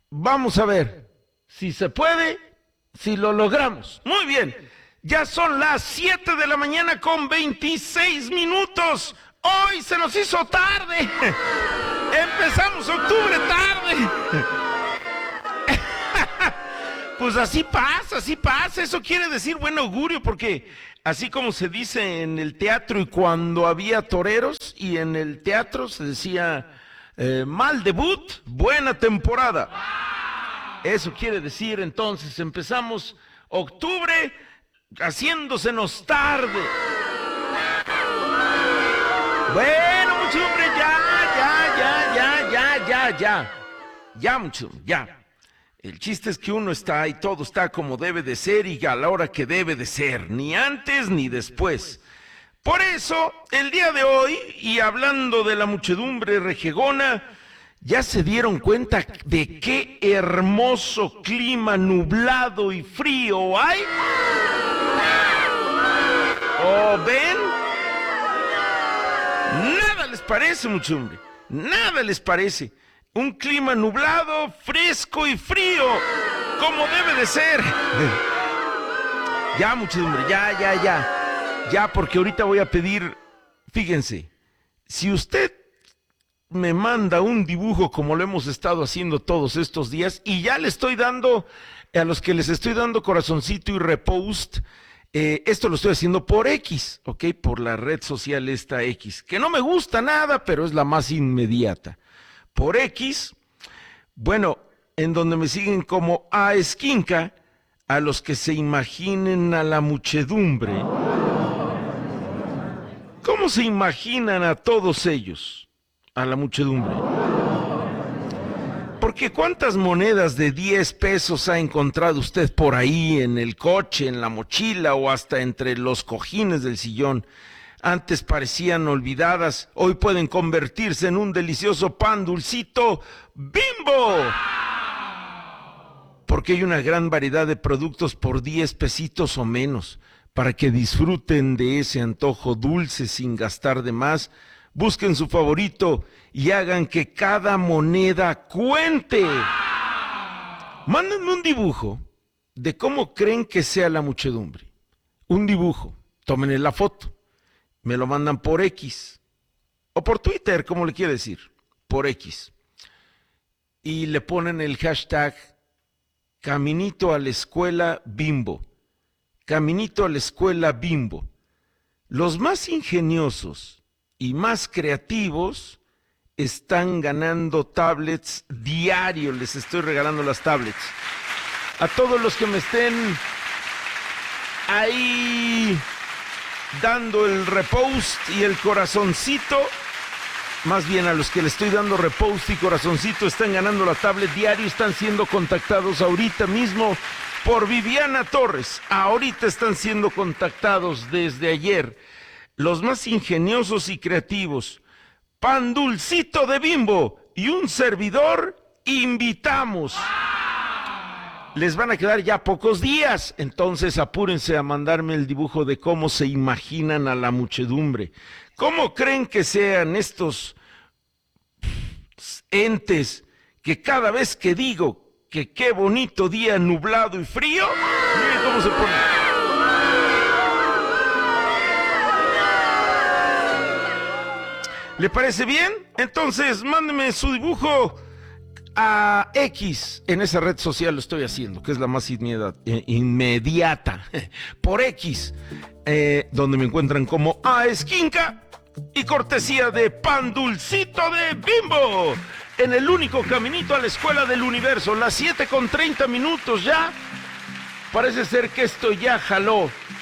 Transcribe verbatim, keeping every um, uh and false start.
Vamos a ver si se puede, si lo logramos. Muy bien, ya son las siete de la mañana con veintiséis minutos. Hoy se nos hizo tarde. Empezamos octubre tarde. Pues así pasa, así pasa. Eso quiere decir buen augurio, porque así como se dice en el teatro y cuando había toreros, y en el teatro se decía eh, mal debut, buena temporada. Eso quiere decir, entonces, empezamos octubre haciéndosenos tarde. Bueno, mucho hombre, ya, ya, ya, ya, ya, ya, ya. Ya, mucho, ya. El chiste es que uno está y todo está como debe de ser y a la hora que debe de ser, ni antes ni después. Por eso, el día de hoy, y hablando de la muchedumbre rejegona, ¿ya se dieron cuenta de qué hermoso clima nublado y frío hay? ¿O ven? Nada les parece, muchedumbre, nada les parece. Un clima nublado, fresco y frío, como debe de ser. Ya, muchedumbre, ya, ya, ya. Ya, porque ahorita voy a pedir, fíjense, si usted me manda un dibujo como lo hemos estado haciendo todos estos días, y ya le estoy dando, a los que les estoy dando corazoncito y repost, eh, esto lo estoy haciendo por X, ¿ok? Por la red social esta X, que no me gusta nada, pero es la más inmediata. Por X, bueno, en donde me siguen como a Esquinca, a los que se imaginen a la muchedumbre. ¿Cómo se imaginan a todos ellos, a la muchedumbre? Porque ¿cuántas monedas de diez pesos ha encontrado usted por ahí en el coche, en la mochila o hasta entre los cojines del sillón? Antes parecían olvidadas, hoy pueden convertirse en un delicioso pan dulcito Bimbo. Porque hay una gran variedad de productos por diez pesitos o menos. Para que disfruten de ese antojo dulce sin gastar de más, busquen su favorito y hagan que cada moneda cuente. Mándenme un dibujo de cómo creen que sea la muchedumbre. Un dibujo, tómenle la foto. Me lo mandan por X, o por Twitter, como le quiere decir, por X. Y le ponen el hashtag Caminito a la Escuela Bimbo. Caminito a la Escuela Bimbo. Los más ingeniosos y más creativos están ganando tablets diario. Les estoy regalando las tablets. A todos los que me estén ahí dando el repost y el corazoncito, más bien a los que le estoy dando repost y corazoncito, están ganando la tablet diario, están siendo contactados ahorita mismo por Viviana Torres. Ahorita están siendo contactados desde ayer. Los más ingeniosos y creativos, pan dulcito de Bimbo y un servidor, invitamos. Les van a quedar ya pocos días, entonces apúrense a mandarme el dibujo de cómo se imaginan a la muchedumbre. ¿Cómo creen que sean estos entes que cada vez que digo que qué bonito día nublado y frío, miren cómo se pone? ¿Le parece bien? Entonces mándeme su dibujo a X, en esa red social lo estoy haciendo, que es la más inmediata, inmediata por X, eh, donde me encuentran como a Esquinca, y cortesía de pan dulcito de Bimbo, en el único caminito a la escuela del universo. Las siete con treinta minutos ya, parece ser que esto ya jaló.